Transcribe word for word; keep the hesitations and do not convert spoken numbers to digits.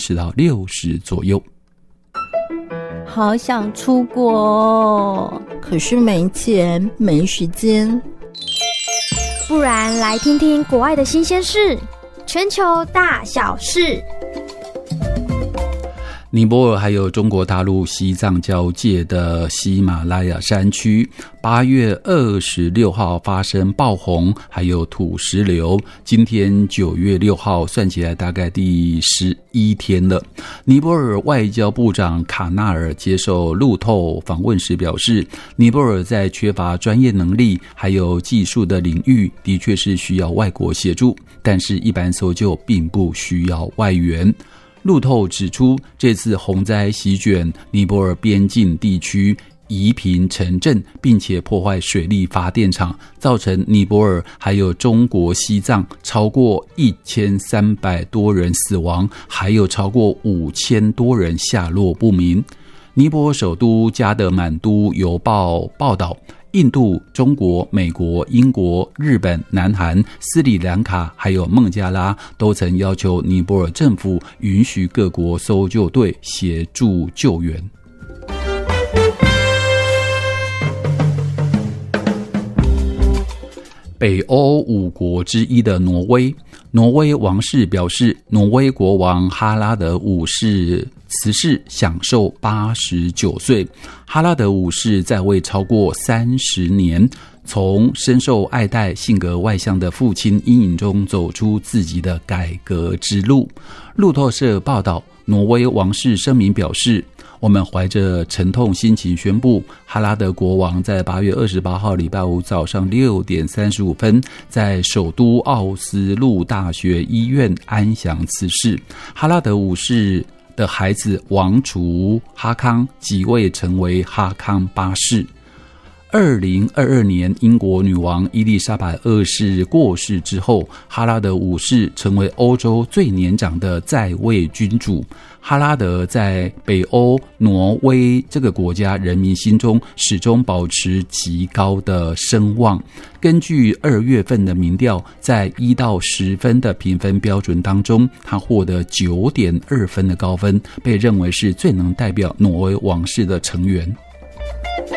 十到六十左右。 好想出国哦， 可是没钱没时间。 不然来听听国外的新鲜事，全球大小事。 尼泊尔还有中国大陆西藏交界的喜马拉雅山区，八月二十六号发生爆洪，还有土石流。今天九月六号，算起来大概第十一天了。尼泊尔外交部长卡纳尔接受路透访问时表示，尼泊尔在缺乏专业能力还有技术的领域，的确是需要外国协助，但是一般搜救并不需要外援。路透指出，这次洪灾席卷尼泊尔边境地区宜平城镇，并且破坏水力发电厂，造成尼泊尔还有中国西藏超过一千三百多人死亡，还有超过五千多人下落不明。尼泊尔首都加德满都邮报报道，印度、中国、美国、英国、日本、南韩、斯里兰卡还有孟加拉都曾要求尼泊尔政府允许各国搜救队协助救援。北欧五国之一的挪威，挪威王室表示，挪威国王哈拉德五世辞世，享寿八十九岁。哈拉德五世在位超过三十年，从深受爱戴、性格外向的父亲阴影中走出自己的改革之路。路透社报道，挪威王室声明表示，我们怀着沉痛心情宣布，哈拉德国王在八月二十八号礼拜五早上六点三十五分，在首都奥斯陆大学医院安详辞世。哈拉德五世的孩子王储哈康即位成为哈康八世。二零二二年，英国女王伊丽莎白二世过世之后，哈拉德五世成为欧洲最年长的在位君主。哈拉德在北欧挪威这个国家人民心中始终保持极高的声望。根据二月份的民调，在一到十分的评分标准当中，他获得 九点二分的高分，被认为是最能代表挪威王室的成员。